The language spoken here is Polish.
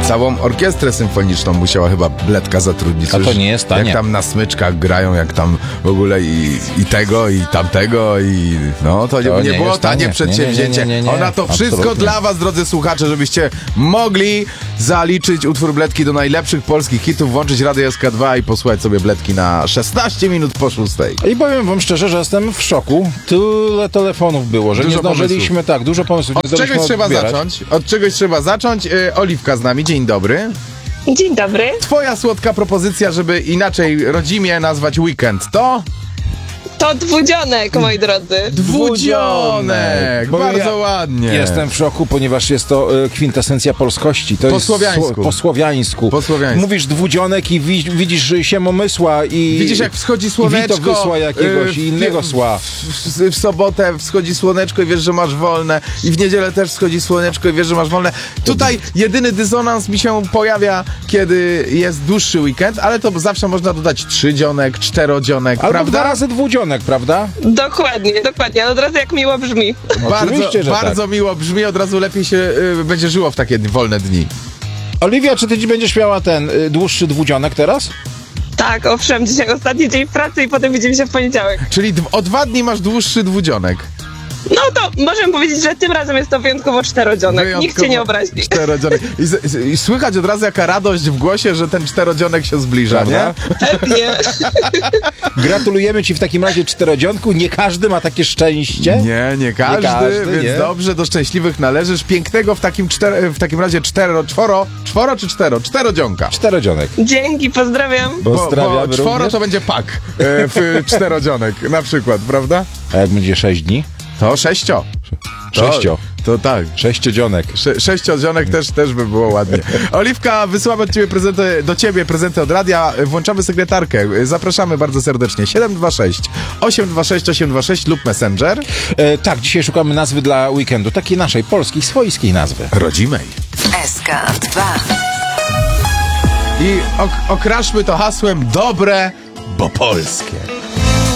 Całą orkiestrę symfoniczną musiała chyba Bledka zatrudnić. A to nie jest tanie. Jak tam na smyczkach grają, jak tam w ogóle i tego, i tamtego, i no to nie było tanie przedsięwzięcie. Nie. Ona to wszystko Absolutnie. dla was, drodzy słuchacze, żebyście mogli zaliczyć utwór Bledki do najlepszych polskich hitów, włączyć Radio SK2 i posłuchać sobie Bledki na 16 minut po 6. I powiem wam szczerze, że jestem w szoku. Tyle telefonów było, że Dużo nie zdążyliśmy, pomysłów. tak, dużo pomysłów. Od czegoś trzeba zacząć. Oliwka z nami, dzień dobry. Dzień dobry. Twoja słodka propozycja, żeby inaczej rodzimie nazwać weekend, to? To dwudzionek, moi drodzy. Dwudzionek! Bo Bardzo ja ładnie. Jestem w szoku, ponieważ jest to kwintesencja polskości. To Po jest słowiańsku. Po słowiańsku. Po słowiańsku. Mówisz dwudzionek i widzisz siemomysła i... Widzisz, jak wschodzi słoneczko. Wito wysła jakiegoś i innego sła. W sobotę wschodzi słoneczko i wiesz, że masz wolne. I w niedzielę też wschodzi słoneczko i wiesz, że masz wolne. Tutaj jedyny dysonans mi się pojawia, kiedy jest dłuższy weekend, ale to zawsze można dodać 3-dzionek, 4-dzionek, Albo prawda? 2 razy dwudzionek, prawda? Dokładnie. Od razu jak miło brzmi. Oczywiście, że Bardzo tak. miło brzmi, od razu lepiej się będzie żyło w takie wolne dni. Oliwia, czy ty będziesz miała ten dłuższy dwudzionek teraz? Tak, owszem, dzisiaj ostatni dzień pracy i potem widzimy się w poniedziałek. Czyli o 2 dni masz dłuższy dwudzionek. No to możemy powiedzieć, że tym razem jest to wyjątkowo czterodzionek. Nikt cię nie obrazi. Czterodzionek. I słychać od razu jaka radość w głosie, że ten czterodzionek się zbliża, nie? Pewnie. Gratulujemy ci w takim razie czterodzionku. Nie każdy ma takie szczęście. Nie każdy, więc nie. dobrze, do szczęśliwych należysz. Pięknego w takim razie czterodzionka. Czterodzionek. Dzięki, pozdrawiam. Pozdrawiamy Bo czworo również. to będzie pak w czterodzionek na przykład, prawda? A jak będzie 6 dni? To 6. To tak. Sześciodzionek. Sześciodzionek też by było ładnie. Oliwka, wysyłamy do ciebie prezenty od radia. Włączamy sekretarkę. Zapraszamy bardzo serdecznie. 726-826 lub Messenger. Tak, dzisiaj szukamy nazwy dla weekendu. Takiej naszej, polskiej, swojskiej nazwy. Rodzimej. SK2. I okraszmy to hasłem dobre, bo polskie.